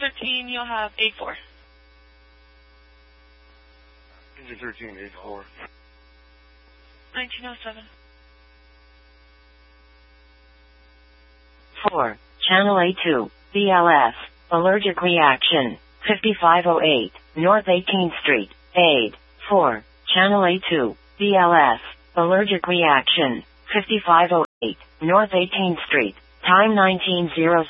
13, you'll have 84. Engine 13, 84. 1907. 4. Channel A2, BLS, allergic reaction, 5508, North 18th Street, Aid. 4. Channel A2, BLS, allergic reaction, 5508, North 18th Street, time 19:06.